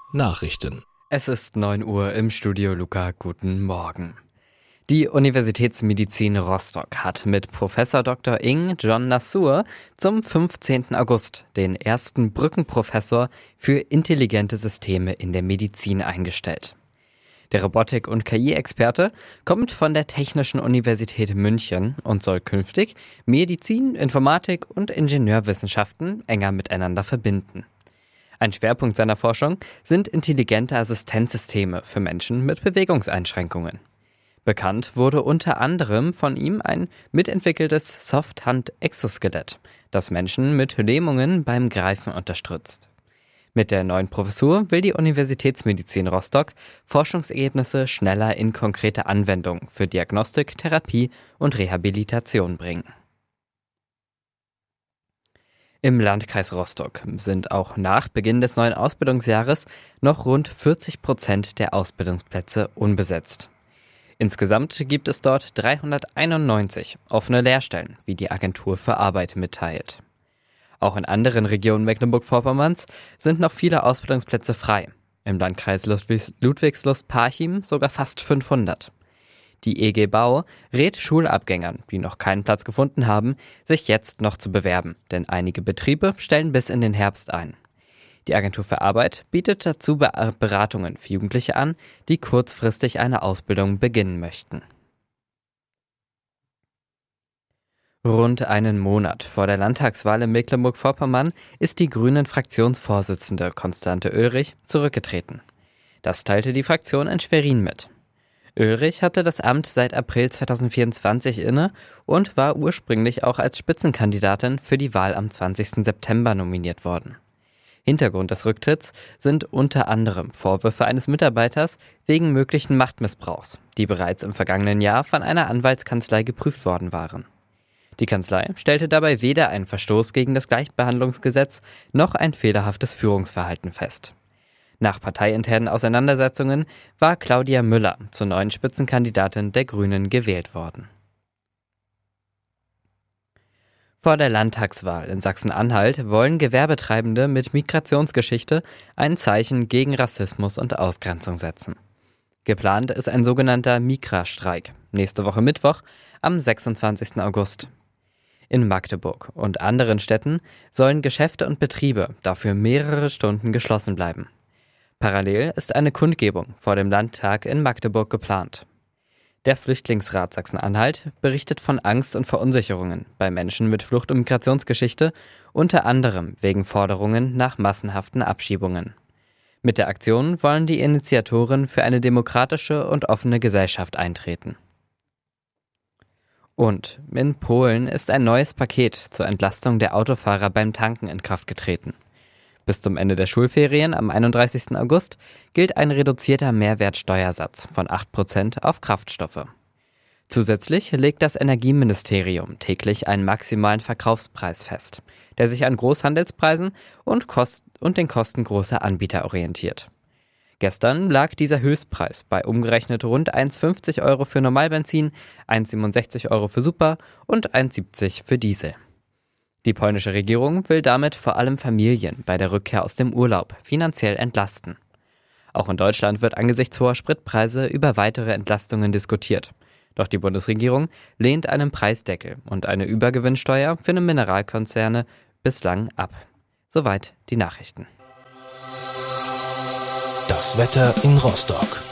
Nachrichten. Es ist 9 Uhr im Studio Luca. Guten Morgen. Die Universitätsmedizin Rostock hat mit Professor Dr. Ing John Nassur zum 15. August den ersten Brückenprofessor für intelligente Systeme in der Medizin eingestellt. Der Robotik- und KI-Experte kommt von der Technischen Universität München und soll künftig Medizin, Informatik und Ingenieurwissenschaften enger miteinander verbinden. Ein Schwerpunkt seiner Forschung sind intelligente Assistenzsysteme für Menschen mit Bewegungseinschränkungen. Bekannt wurde unter anderem von ihm ein mitentwickeltes Softhand-Exoskelett, das Menschen mit Lähmungen beim Greifen unterstützt. Mit der neuen Professur will die Universitätsmedizin Rostock Forschungsergebnisse schneller in konkrete Anwendung für Diagnostik, Therapie und Rehabilitation bringen. Im Landkreis Rostock sind auch nach Beginn des neuen Ausbildungsjahres noch rund 40% der Ausbildungsplätze unbesetzt. Insgesamt gibt es dort 391 offene Lehrstellen, wie die Agentur für Arbeit mitteilt. Auch in anderen Regionen Mecklenburg-Vorpommerns sind noch viele Ausbildungsplätze frei. Im Landkreis Ludwigslust-Parchim sogar fast 500. Die EG Bau rät Schulabgängern, die noch keinen Platz gefunden haben, sich jetzt noch zu bewerben, denn einige Betriebe stellen bis in den Herbst ein. Die Agentur für Arbeit bietet dazu Beratungen für Jugendliche an, die kurzfristig eine Ausbildung beginnen möchten. Rund einen Monat vor der Landtagswahl in Mecklenburg-Vorpommern ist die Grünen-Fraktionsvorsitzende Constante Oelrich zurückgetreten. Das teilte die Fraktion in Schwerin mit. Oelrich hatte das Amt seit April 2024 inne und war ursprünglich auch als Spitzenkandidatin für die Wahl am 20. September nominiert worden. Hintergrund des Rücktritts sind unter anderem Vorwürfe eines Mitarbeiters wegen möglichen Machtmissbrauchs, die bereits im vergangenen Jahr von einer Anwaltskanzlei geprüft worden waren. Die Kanzlei stellte dabei weder einen Verstoß gegen das Gleichbehandlungsgesetz noch ein fehlerhaftes Führungsverhalten fest. Nach parteiinternen Auseinandersetzungen war Claudia Müller zur neuen Spitzenkandidatin der Grünen gewählt worden. Vor der Landtagswahl in Sachsen-Anhalt wollen Gewerbetreibende mit Migrationsgeschichte ein Zeichen gegen Rassismus und Ausgrenzung setzen. Geplant ist ein sogenannter Migra-Streik, nächste Woche Mittwoch am 26. August. In Magdeburg und anderen Städten sollen Geschäfte und Betriebe dafür mehrere Stunden geschlossen bleiben. Parallel ist eine Kundgebung vor dem Landtag in Magdeburg geplant. Der Flüchtlingsrat Sachsen-Anhalt berichtet von Angst und Verunsicherungen bei Menschen mit Flucht- und Migrationsgeschichte, unter anderem wegen Forderungen nach massenhaften Abschiebungen. Mit der Aktion wollen die Initiatoren für eine demokratische und offene Gesellschaft eintreten. Und in Polen ist ein neues Paket zur Entlastung der Autofahrer beim Tanken in Kraft getreten. Bis zum Ende der Schulferien am 31. August gilt ein reduzierter Mehrwertsteuersatz von 8% auf Kraftstoffe. Zusätzlich legt das Energieministerium täglich einen maximalen Verkaufspreis fest, der sich an Großhandelspreisen und den Kosten großer Anbieter orientiert. Gestern lag dieser Höchstpreis bei umgerechnet rund 1,50 Euro für Normalbenzin, 1,67 Euro für Super und 1,70 für Diesel. Die polnische Regierung will damit vor allem Familien bei der Rückkehr aus dem Urlaub finanziell entlasten. Auch in Deutschland wird angesichts hoher Spritpreise über weitere Entlastungen diskutiert. Doch die Bundesregierung lehnt einen Preisdeckel und eine Übergewinnsteuer für eine Mineralkonzerne bislang ab. Soweit die Nachrichten. Das Wetter in Rostock.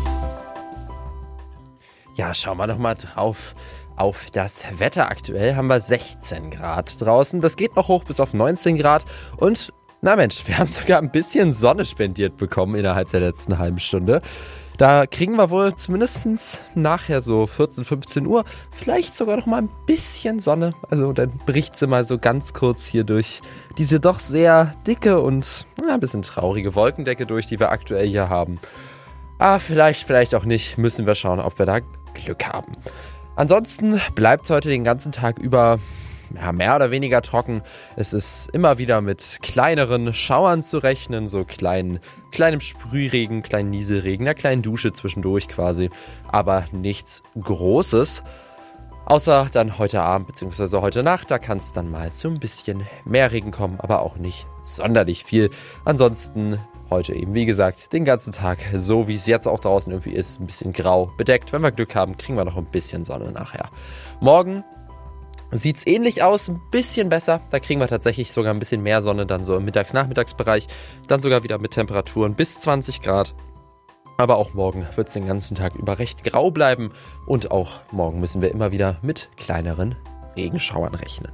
Ja, schauen wir noch mal drauf auf das Wetter. Aktuell haben wir 16 Grad draußen. Das geht noch hoch bis auf 19 Grad. Und, na Mensch, wir haben sogar ein bisschen Sonne spendiert bekommen innerhalb der letzten halben Stunde. Da kriegen wir wohl zumindest nachher so 14, 15 Uhr vielleicht sogar noch mal ein bisschen Sonne. Also dann bricht sie mal so ganz kurz hier durch diese doch sehr dicke und ein bisschen traurige Wolkendecke durch, die wir aktuell hier haben. Vielleicht auch nicht. Müssen wir schauen, ob wir da Glück haben. Ansonsten bleibt es heute den ganzen Tag über mehr oder weniger trocken. Es ist immer wieder mit kleineren Schauern zu rechnen, so kleinem Sprühregen, kleinen Nieselregen, einer kleinen Dusche zwischendurch quasi, aber nichts Großes. Außer dann heute Abend bzw. heute Nacht, da kann es dann mal zu ein bisschen mehr Regen kommen, aber auch nicht sonderlich viel. Ansonsten heute eben, wie gesagt, den ganzen Tag, so wie es jetzt auch draußen irgendwie ist, ein bisschen grau bedeckt. Wenn wir Glück haben, kriegen wir noch ein bisschen Sonne nachher. Morgen sieht es ähnlich aus, ein bisschen besser. Da kriegen wir tatsächlich sogar ein bisschen mehr Sonne, dann so im Mittags-Nachmittagsbereich. Dann sogar wieder mit Temperaturen bis 20 Grad. Aber auch morgen wird es den ganzen Tag über recht grau bleiben. Und auch morgen müssen wir immer wieder mit kleineren Regenschauern rechnen.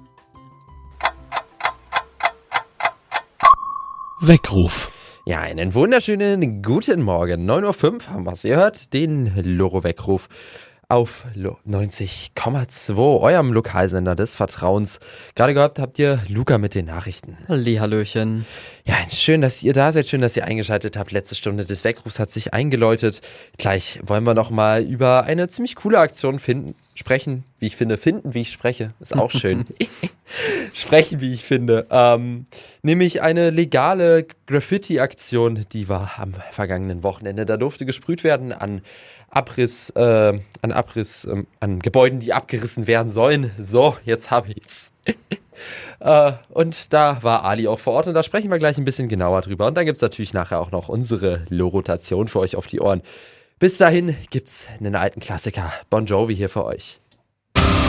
Weckruf. Ja, einen wunderschönen guten Morgen. 9:05 Uhr haben wir es gehört, den Loro-Weckruf auf 90,2, eurem Lokalsender des Vertrauens. Gerade gehabt habt ihr Luca mit den Nachrichten. Hallihallöchen. Ja, schön, dass ihr da seid, schön, dass ihr eingeschaltet habt. Letzte Stunde des Weckrufs hat sich eingeläutet. Gleich wollen wir nochmal über eine ziemlich coole Aktion sprechen, wie ich finde. Finden, wie ich spreche, ist auch schön. Sprechen, wie ich finde. Nämlich eine legale Graffiti-Aktion, die war am vergangenen Wochenende. Da durfte gesprüht werden an Gebäuden, die abgerissen werden sollen. So, jetzt habe ich's. Und da war Ali auch vor Ort und da sprechen wir gleich ein bisschen genauer drüber. Und dann gibt's natürlich nachher auch noch unsere Loro-Rotation für euch auf die Ohren. Bis dahin gibt's einen alten Klassiker, Bon Jovi hier für euch.